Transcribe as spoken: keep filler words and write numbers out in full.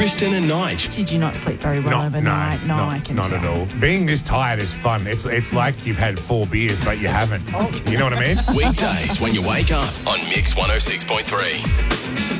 Kristen and Nige. Did you not sleep very well Not, overnight? no, No, not, I can not tell. at all. Being this tired is fun. It's it's like you've had four beers, but you haven't. You know what I mean? Weekdays when you wake up on Mix one oh six point three.